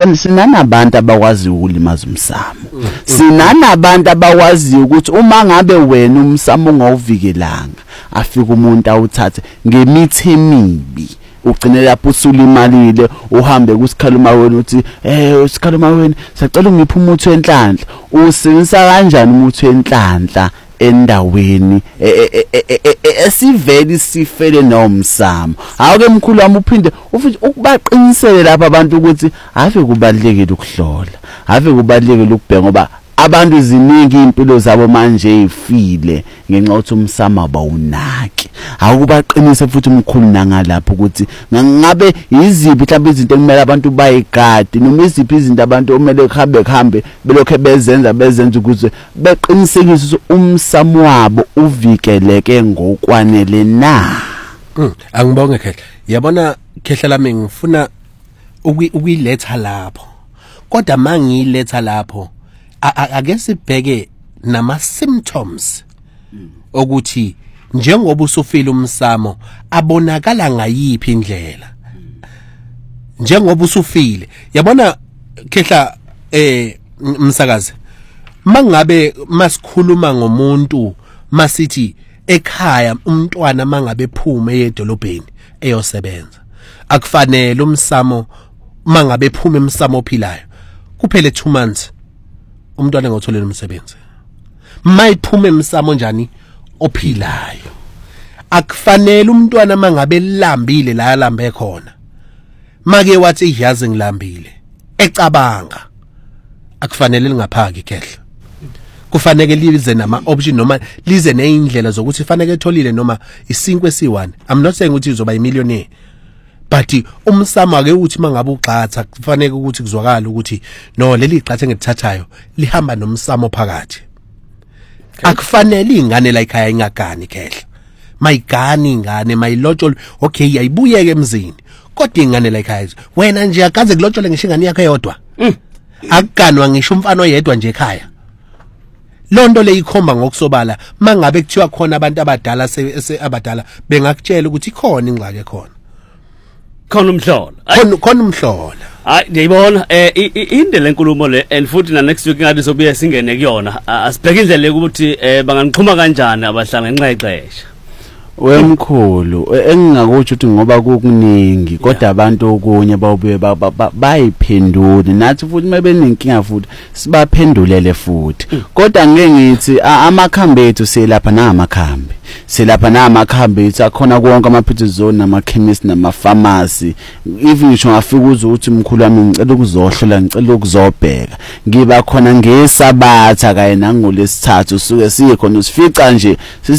sinanabantu abakwazi ukulimaza umsamo. Sinanabantu abakwazi ukuthi uma ngabe wena umsamo ungawuvikelanga afika umuntu awuthathe ngemithi emibi. Ugcine lapho usulimalile uhambe kusikhaluma wena uthi usikhaluma wena sacela ungiphe umuthi wenhlanhla. Usebenzisa kanjani umuthi wenhlanhla endaweni esiveli sifele nomsamo? Awuke mkhulu wami uphinde ufithi ukubaqinisele lapha abantu ukuthi ave kubalekile ukuhlola, ave kubalekile ukubheka ngoba abantu ziningi impilo zabo manje ifile ngenxa yokuthi umsamo abawunaki. Awukubaqinise futhi umkhulu nangalapho ukuthi ngabe yiziphi mhlawumbe izinto ekumele abantu bayigadi noma iziphi izinto abantu omele kuhambe belokho bezenza ukuze beqinisekise ukuthi umsamo wabo uvikeleke ngokwanele na. Angibonge Khehla. Yabona Khehla lami ngifuna ukuyiletha lapho. Kodwa mangiyiletha lapho ake sibheke nama symptoms ukuthi njengoba usufile umsamo abonakala ngayiphi indlela. Njengoba usufile yabona Khehla msakazi mangabe masikhuluma ngomuntu masithi ekhaya umntwana mangabe ephume edolobheni eyosebenza akufanele umsamo mangabe ephume emsamo ophilayo kuphele 2 months umntwana ngotholela umsebenzi. Mayiphume emsamo njani ophilayo akufanele umntwana mangabe lambile la lambe khona make wathi iyazi ngilambile ecabanga akufanele lingaphaki Khehla. Kufanele lize nama option noma lize neindlela zokuthi fanele etholile noma isinkwe esi1. I'm not saying ukuthi uzoba imillionaire but umsamo ake uthi mangabe ugxatha kufanele ukuthi kuzwakala ukuthi no leli gxatha engithathayo lihamba nomsamo phakathi. Akufanele ingane la ekhaya ingagani Khehla. Mayigani ingane mayilotshole okay ayibuyeke emzini kodwa ingane la ekhaya wena nje akaze kulotshole ngisho ingane yakhe yodwa. Akuganwa ngisho umfana oyedwa nje ekhaya. Lonto le ikhomba ngokusobala mangabe kuthiwa khona abantu abadala abadala bengakutshela ukuthi ikhona ingxaki khona. Khona umhlola. Khona umhlola. Hayi ngiyibona inde lenkulumo le and futhi na next week ngathi sobuye singene kuyona. Asibheke indlela ukuthi banganixhuma kanjani abahlanga ngenxa yexesha. Wemkhulu engingakuthi ukuthi ngoba kukuningi kodwa abantu okunye bawubuye bayiphendule nathi futhi mabenenkinga futhi sibaphendulele futhi. Kodwa ngeke ngithi amakhambi ethu selapha namakhambi. Selapha namakhambi ethu akhona konke amaphithizone namakhemist namapharmacy. Even ngisho ngafika uzothi mkhulu wami ngicela ukuzohlola ngicela ukuzobheka. Ngiba khona ngesabatha kaye nangolesithathu suke siye khona usifica nje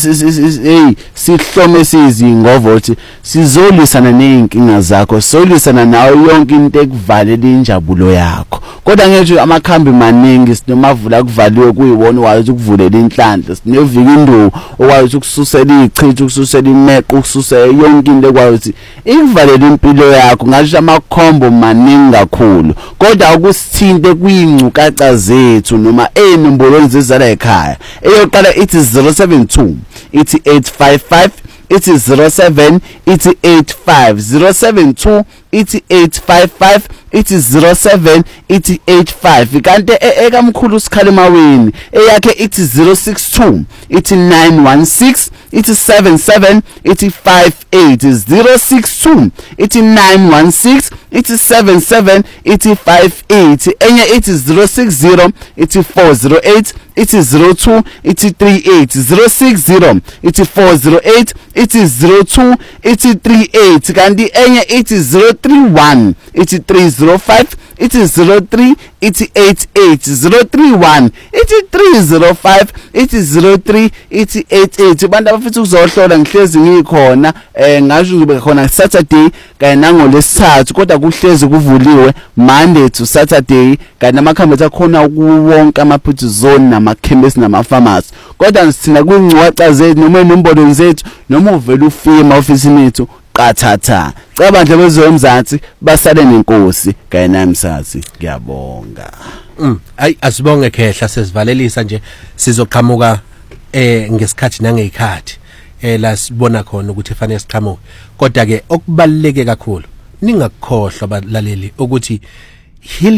sihlome sizingovo ukuthi sizolisana nezinkinga zakho solisana nayo yonke into ekuvalela injabulo yakho. Kodwa ngisho amakhambi maningi sinomavula kuvaliwe kuyiwona wazi ukuvulela inhlanhla sinevika induku okwazi ukususela ichithu ukususela imeqo ukususela yonke into ekwazi ikuvalela impilo yakho. Ngasho amakhombo maningi kakhulu kodwa ukusithinte kuyingcukaca zethu noma enombolweni zezala ekhaya eyoqala ithi 072 ithi 855 ithi 07 ithi 85 072 ithi 855 ithi 07 ithi 85 kanti ekamkhulu usikhalima weni eyakhe ithi 062 ithi 916 ithi 77 ithi 58 062 ithi 916 ithi 77 ithi 58 enye ithi 060 ithi 408 ithi 02 ithi 38 060 ithi 408 ithi 02 ithi 38 kanti enye ithi 031 ithi 305 ithi 03 ithi 88 031 ithi 305 ithi 03 ithi 88 abantu abafisa ukuzohlola ngihlezi ngikhona ngasho ngibe khona Saturday kanye nangolesithathu kodwa kuhlezi kuvuliwe Monday to Saturday kanye namakhambi akhona kuwonke amaphithizone namakhemist namapharmacy kodwa sithina kwingcwaca zethu noma enombolo zethu noma uvela ufike ofisini yethu qathatha cabandla bezomzansi basale nenkosi kanye namsazi ngiyabonga. Hayi asibonge Khehla sesivalelisa nje sizoqhamuka ngesikhathi nangezikhathi la sibona khona ukuthi efanele siqhamuke kodwa ke okubaluleke kakhulu ningakukhohlwa abalaleli ukuthi